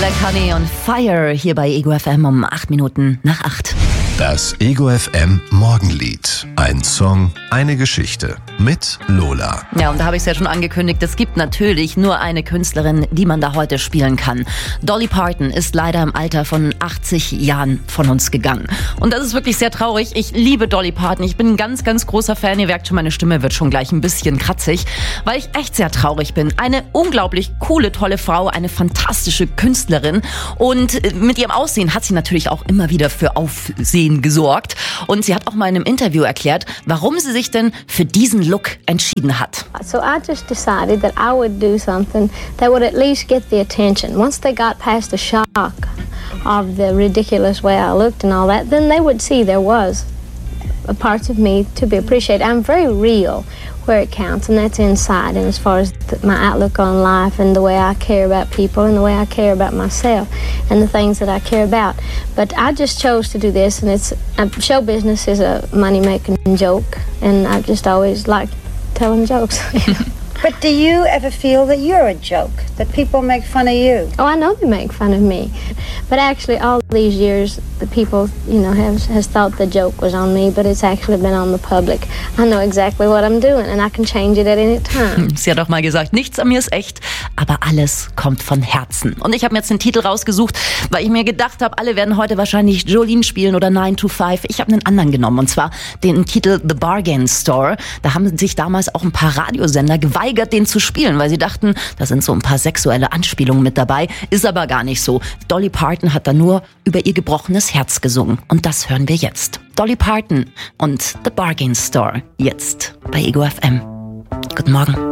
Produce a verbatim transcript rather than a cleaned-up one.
Black Honey und Fire hier bei Ego F M um acht Minuten nach acht. Das Ego F M Morgenlied. Ein Song, eine Geschichte mit Lola. Ja, und da habe ich es ja schon angekündigt, es gibt natürlich nur eine Künstlerin, die man da heute spielen kann. Dolly Parton ist leider im Alter von achtzig Jahren von uns gegangen. Und das ist wirklich sehr traurig. Ich liebe Dolly Parton. Ich bin ein ganz, ganz großer Fan. Ihr merkt schon, meine Stimme wird schon gleich ein bisschen kratzig, weil ich echt sehr traurig bin. Eine unglaublich coole, tolle Frau, eine fantastische Künstlerin. Und mit ihrem Aussehen hat sie natürlich auch immer wieder für Aufsehen gesorgt. Und sie hat auch mal in einem Interview erklärt, warum sie sich denn für diesen Look entschieden hat. So I just decided that I would do something that would at least get the attention. Once they got past the shock of the ridiculous way I looked and all that, then they would see there was a parts of me to be appreciated. I'm very real where it counts, and that's inside, and as far as the, my outlook on life and the way I care about people and the way I care about myself and the things that I care about. But I just chose to do this, and it's uh, show business is a money-making joke, and I just always like telling jokes. But do you ever feel that you're a joke, that people make fun of you? Oh, I know they make fun of me. But actually, all these years, the people, you know, have has thought the joke was on me, but it's actually been on the public. I know exactly what I'm doing, and I can change it at any time. Sie hat auch mal gesagt, nichts an mir ist echt, aber alles kommt von Herzen. Und ich habe mir jetzt den Titel rausgesucht, weil ich mir gedacht habe, alle werden heute wahrscheinlich Jolene spielen oder nine to five. Ich habe einen anderen genommen, und zwar den Titel The Bargain Store. Da haben sich damals auch ein paar Radiosender geweigert, den zu spielen, weil sie dachten, da sind so ein paar sexuelle Anspielungen mit dabei. Ist aber gar nicht so. Dolly Parton hat da nur über ihr gebrochenes Herz gesungen. Und das hören wir jetzt. Dolly Parton und The Bargain Store. Jetzt bei Ego F M. Guten Morgen.